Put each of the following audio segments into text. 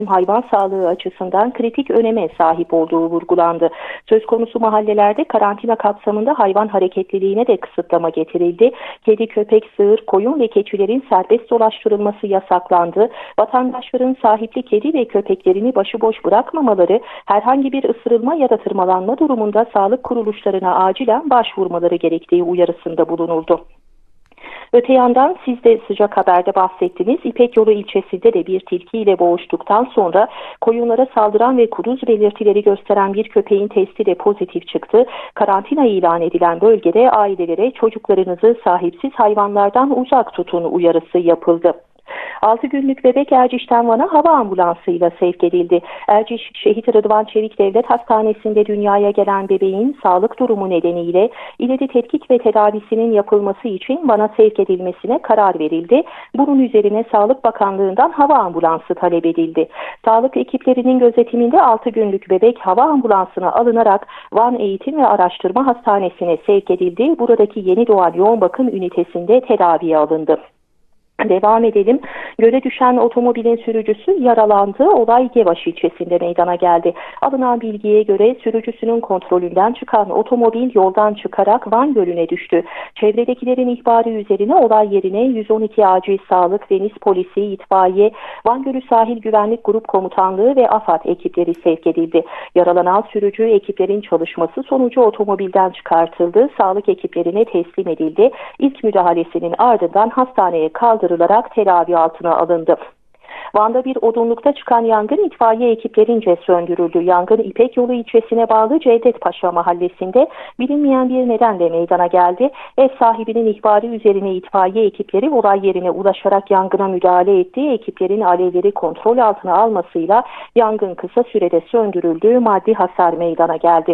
hayvan sağlığı açısından kritik öneme sahip olduğu vurgulandı. Söz konusu mahallelerde karantina kapsamında hayvan hareketliliğine de kısıtlama getirildi. Kedi, köpek, sığır, koyun ve keçilerin serbest dolaştırılması yasaklandı. Vatandaşların sahipli kedi ve köpeklerini başıboş bırakmamaları, herhangi bir ısırılma ya da tırmalanma durumunda sağlık kuruluşlarına acilen başvurmaları gerektiği uyarısında bulunuldu. Öte yandan siz de sıcak haberde bahsettiniz. İpekyolu ilçesinde de bir tilkiyle boğuştuktan sonra koyunlara saldıran ve kuduz belirtileri gösteren bir köpeğin testi de pozitif çıktı. Karantina ilan edilen bölgede ailelere çocuklarınızı sahipsiz hayvanlardan uzak tutun uyarısı yapıldı. 6 günlük bebek Erciş'ten Van'a hava ambulansıyla sevk edildi. Erciş Şehit Rıdvan Çevik Devlet Hastanesi'nde dünyaya gelen bebeğin sağlık durumu nedeniyle ileri tetkik ve tedavisinin yapılması için Van'a sevk edilmesine karar verildi. Bunun üzerine Sağlık Bakanlığı'ndan hava ambulansı talep edildi. Sağlık ekiplerinin gözetiminde 6 günlük bebek hava ambulansına alınarak Van Eğitim ve Araştırma Hastanesi'ne sevk edildi. Buradaki yeni doğan yoğun bakım ünitesinde tedaviye alındı. Devam edelim. Göle düşen otomobilin sürücüsü yaralandı. Olay Gevaş ilçesinde meydana geldi. Alınan bilgiye göre sürücüsünün kontrolünden çıkan otomobil yoldan çıkarak Van Gölü'ne düştü. Çevredekilerin ihbarı üzerine olay yerine 112 Acil Sağlık, Deniz Polisi, İtfaiye, Van Gölü Sahil Güvenlik Grup Komutanlığı ve AFAD ekipleri sevk edildi. Yaralanan sürücü ekiplerin çalışması sonucu otomobilden çıkartıldı. Sağlık ekiplerine teslim edildi. İlk müdahalesinin ardından hastaneye kaldırılarak tedavi altına alındı. Van'da bir odunlukta çıkan yangın itfaiye ekiplerince söndürüldü. Yangın İpekyolu ilçesine bağlı Cevdetpaşa mahallesinde bilinmeyen bir nedenle meydana geldi. Ev sahibinin ihbarı üzerine itfaiye ekipleri olay yerine ulaşarak yangına müdahale etti. Ekiplerin alevleri kontrol altına almasıyla yangın kısa sürede söndürüldü. Maddi hasar meydana geldi.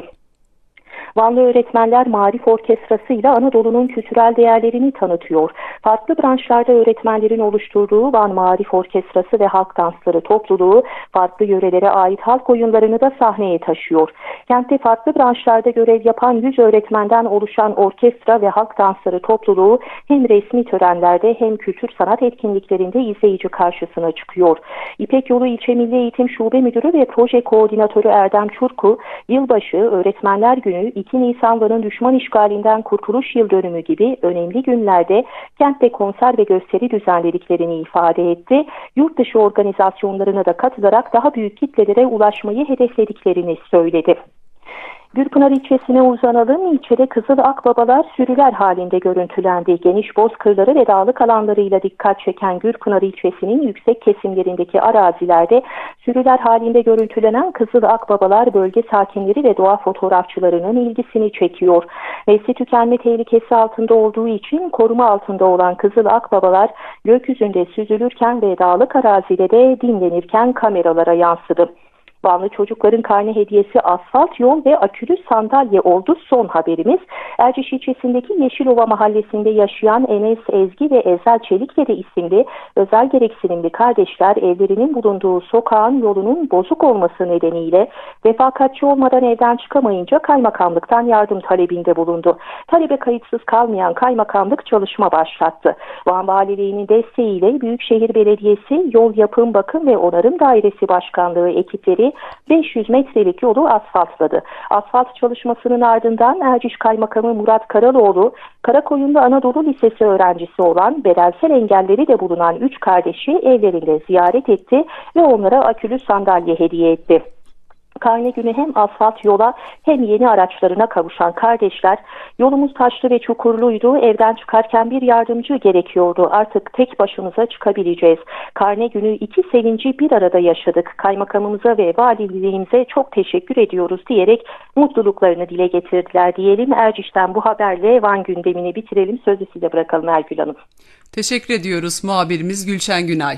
Vanlı öğretmenler Marif Orkestrası ile Anadolu'nun kültürel değerlerini tanıtıyor. Farklı branşlarda öğretmenlerin oluşturduğu Van Marif Orkestrası ve Halk Dansları topluluğu farklı yörelere ait halk oyunlarını da sahneye taşıyor. Kentte farklı branşlarda görev yapan 100 öğretmenden oluşan orkestra ve halk dansları topluluğu hem resmi törenlerde hem kültür sanat etkinliklerinde izleyici karşısına çıkıyor. İpekyolu İlçe Milli Eğitim Şube Müdürü ve Proje Koordinatörü Erdem Çurku, yılbaşı, Öğretmenler Günü, 2 Nisan Van'ın düşman işgalinden kurtuluş yıl dönümü gibi önemli günlerde kentte konser ve gösteri düzenlediklerini ifade etti. Yurt dışı organizasyonlarına da katılarak daha büyük kitlelere ulaşmayı hedeflediklerini söyledi. Gürpınar ilçesine uzanalım. İlçede kızıl akbabalar sürüler halinde görüntülendi. Geniş bozkırları ve dağlık alanlarıyla dikkat çeken Gürpınar ilçesinin yüksek kesimlerindeki arazilerde sürüler halinde görüntülenen kızıl akbabalar bölge sakinleri ve doğa fotoğrafçılarının ilgisini çekiyor. Nesli tükenme tehlikesi altında olduğu için koruma altında olan kızıl akbabalar gökyüzünde süzülürken ve dağlık arazide de dinlenirken kameralara yansıdı. Vanlı çocukların karne hediyesi asfalt yol ve akülü sandalye oldu. Son haberimiz Erciş ilçesindeki Yeşilova mahallesinde yaşayan Enes, Ezgi ve Ezel Çelikdere isimli özel gereksinimli kardeşler evlerinin bulunduğu sokağın yolunun bozuk olması nedeniyle refakatçi olmadan evden çıkamayınca kaymakamlıktan yardım talebinde bulundu. Talebe kayıtsız kalmayan kaymakamlık çalışma başlattı. Van Valiliğinin desteğiyle Büyükşehir Belediyesi Yol Yapım Bakım ve Onarım Dairesi Başkanlığı ekipleri 500 metrelik yolu asfaltladı. Asfalt çalışmasının ardından Erciş Kaymakamı Murat Karaloğlu, Karakoyunlu Anadolu Lisesi öğrencisi olan bedensel engelleri de bulunan 3 kardeşi evlerinde ziyaret etti ve onlara akülü sandalye hediye etti. Karne günü hem asfalt yola hem yeni araçlarına kavuşan kardeşler, yolumuz taşlı ve çukurluydu, evden çıkarken bir yardımcı gerekiyordu, artık tek başımıza çıkabileceğiz. Karne günü iki sevinci bir arada yaşadık, kaymakamımıza ve valiliğimize çok teşekkür ediyoruz diyerek mutluluklarını dile getirdiler diyelim. Erciş'ten bu haberle Van gündemini bitirelim, sözü size bırakalım Ergül Hanım. Teşekkür ediyoruz muhabirimiz Gülşen Günay.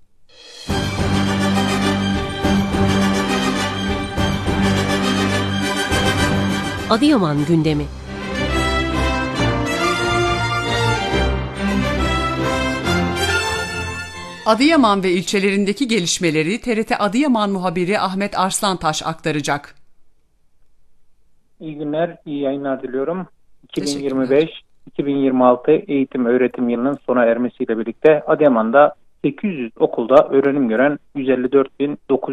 Adıyaman gündemi. Adıyaman ve ilçelerindeki gelişmeleri TRT Adıyaman muhabiri Ahmet Arslantaş aktaracak. İyi günler, iyi yayınlar diliyorum. 2025-2026 eğitim öğretim yılının sona ermesiyle birlikte Adıyaman'da 800 okulda öğrenim gören 154.900